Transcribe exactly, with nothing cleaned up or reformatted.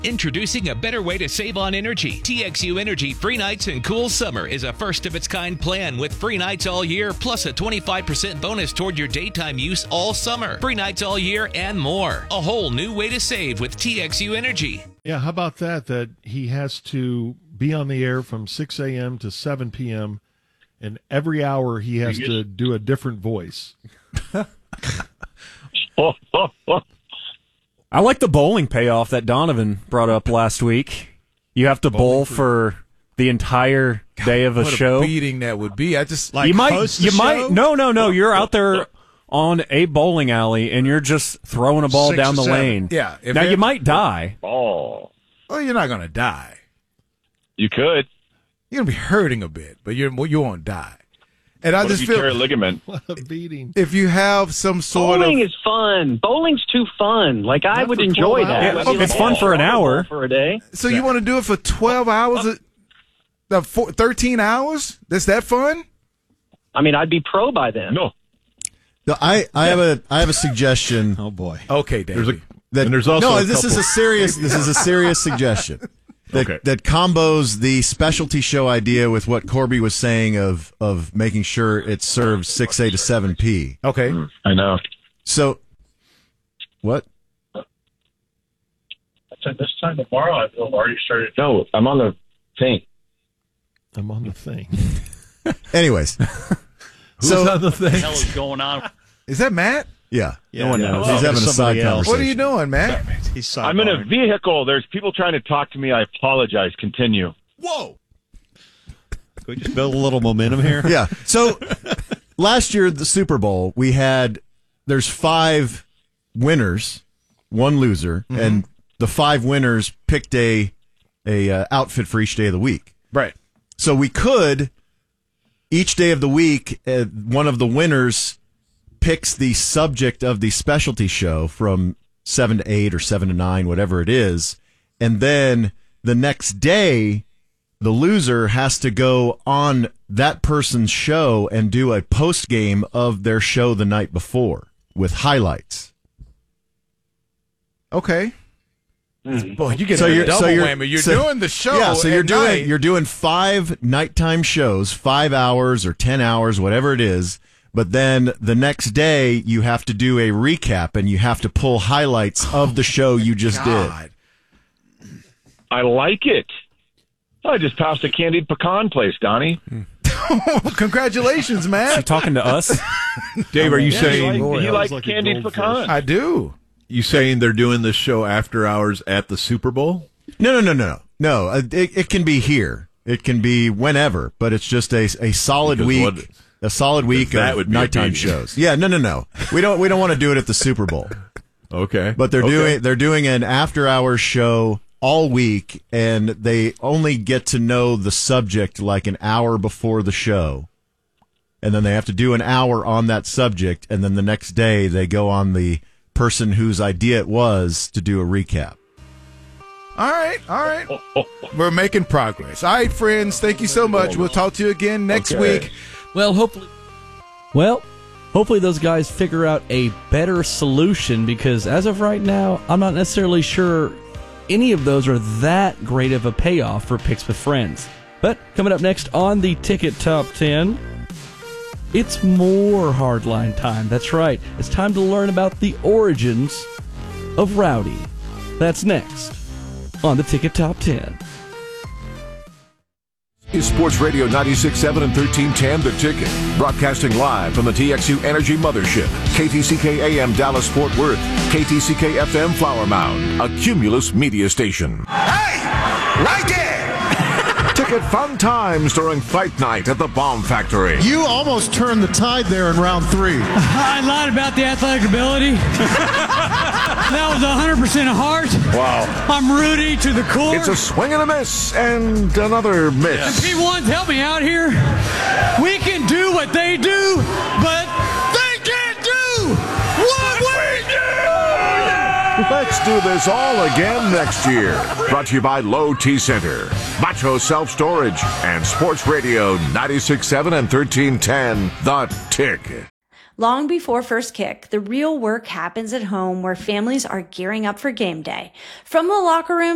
Introducing a better way to save on energy. T X U Energy Free Nights and Cool Summer is a first-of-its-kind plan with free nights all year, plus a twenty-five percent bonus toward your daytime use all summer. Free nights all year and more. A whole new way to save with T X U Energy. Yeah, how about that, that he has to be on the air from six a.m. to seven p.m., and every hour he has to do a different voice. I like the bowling payoff that Donovan brought up last week. You have to bowl for the entire day of a what show. What a beating that would be. I just like you might, host you the might, show? no, no, no. You're out there on a bowling alley and you're just throwing a ball Six down or the seven. lane. Yeah. If now it- you might die. Oh, Oh, you're not going to die. you could. You're going to be hurting a bit, but you're, you won't die. And I What just if you feel tear a ligament? What a beating. if you have some sort Bowling of is fun. Bowling's too fun. Like, I Not would for enjoy twelve that. hours. I mean, It's fun for an hour. For a day. so you want to do it for twelve hours, uh, four, thirteen hours? That's that fun? I mean, I'd be pro by then. No. No, I, I have a I have a suggestion. Oh boy. Okay, Dave. There's a That, and there's also no, a this is couple- a serious this is a serious suggestion. That, Okay. that combos the specialty show idea with what Corby was saying of of making sure it serves six A to seven P. Okay. I know. So, what? I said this time tomorrow I will already started. No, I'm on the thing. I'm on the thing. Anyways, Who's so on the thing? What is going on? Is that Matt? yeah, Yeah, no one yeah. knows. Oh, He's having a side somebody else. conversation. What are you doing, Matt? He's I'm in a sidebarring. vehicle. There's people trying to talk to me. I apologize. Continue. Whoa. Can we just build a little momentum here? Yeah. So last year at the Super Bowl, we had there's five winners, one loser, Mm-hmm. and the five winners picked a a uh, outfit for each day of the week. Right. So we could each day of the week, uh, one of the winners picks the subject of the specialty show from seven to eight or seven to nine, whatever it is, and then the next day, the loser has to go on that person's show and do a post game of their show the night before with highlights. Okay. Boy, you get So a you're- double so you're- whammy. You're so- doing the show. Yeah, so you're at doing night. you're doing five nighttime shows, five hours or ten hours, whatever it is. But then the next day you have to do a recap and you have to pull highlights of the show you just God. I like it. I just passed a candied pecan place, Donnie. Congratulations, You Matt. talking to us? Dave, are you Yeah, saying he, Boy, like, he that likes was like a candied goldfish. pecan. I do. you saying they're doing this show after hours at the Super Bowl? No, no, no, no, no. Uh, It, it can be here. It can be whenever, but it's just a a solid Because week. what- a solid week that of would be a nighttime beating. shows. Yeah, no, no, no. We don't we don't want to do it at the Super Bowl. Okay, But they're Okay. doing they're doing an after hours show all week, and they only get to know the subject like an hour before the show, and then they have to do an hour on that subject, and then the next day they go on the person whose idea it was to do a recap. All right, all right. We're making progress. All right, friends. Thank you so much. We'll talk to you again next Okay. week. Well, hopefully, well, hopefully those guys figure out a better solution, because as of right now, I'm not necessarily sure any of those are that great of a payoff for Picks with Friends. But coming up next on the Ticket Top ten, it's more hardline time. That's right. It's time to learn about the origins of Rowdy. That's next on the Ticket Top ten. Is Sports Radio ninety-six point seven and thirteen ten The Ticket. Broadcasting live from the T X U Energy Mothership. K T C K A M Dallas Fort Worth. K T C K F M Flower Mound. A Cumulus media station. Hey! Right there! Ticket fun times during fight night at the Bomb Factory. You almost turned the tide there in round three. I lied about the athletic ability. That was one hundred percent heart. Wow. I'm Rudy to the core. It's a swing and a miss and another miss. P one, help me out here. We can do what they do, but they can't do what we do. Let's do this all again next year. Brought to you by Low T Center, Macho Self Storage, and Sports Radio ninety-six point seven and thirteen ten The Ticket. Long before first kick, the real work happens at home, where families are gearing up for game day. From the locker room